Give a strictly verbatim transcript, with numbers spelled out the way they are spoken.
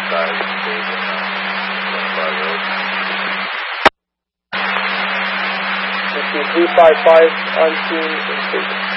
side, Stadium, twenty-five road. three five five, unseen in Stadium.